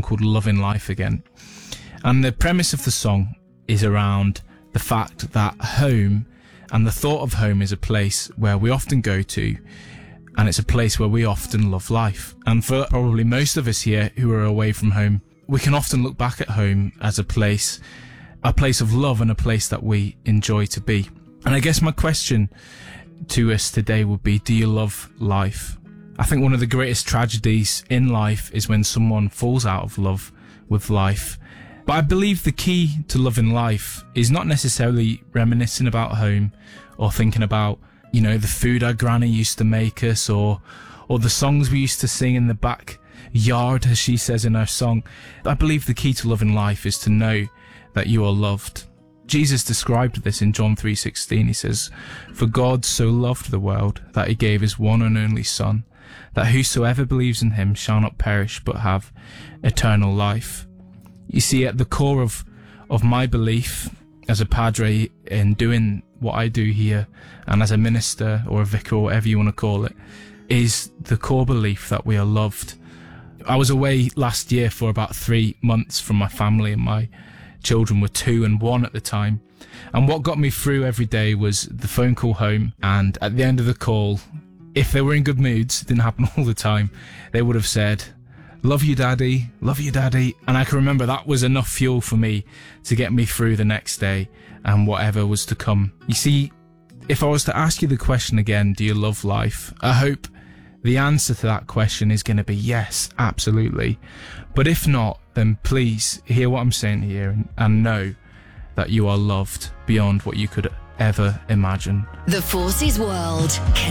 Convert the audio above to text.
song called Loving Life Again. And the premise of the song is around the fact that home and the thought of home is a place where we often go to, and it's a place where we often love life. And for probably most of us here who are away from home, we can often look back at home as a place of love and a place that we enjoy to be. And I guess my question to us today would be, do you love life? I think one of the greatest tragedies in life is when someone falls out of love with life. But I believe the key to loving life is not necessarily reminiscing about home or thinking about, the food our granny used to make us or the songs we used to sing in the backyard, as she says in her song. I believe the key to loving life is to know that you are loved. Jesus described this in John 3:16. He says, "For God so loved the world that he gave his one and only Son, that whosoever believes in him shall not perish but have eternal life." You see, at the core of my belief as a padre in doing what I do here, and as a minister or a vicar or whatever you want to call it, is the core belief that we are loved. I was away last year for about 3 months from my family, and my children were 2 and 1 at the time. And what got me through every day was the phone call home, and at the end of the call, if they were in good moods, it didn't happen all the time, they would have said, "Love you, Daddy. Love you, Daddy." And I can remember that was enough fuel for me to get me through the next day and whatever was to come. You see, if I was to ask you the question again, do you love life? I hope the answer to that question is going to be yes, absolutely. But if not, then please hear what I'm saying here and know that you are loved beyond what you could ever imagine. The Forces World.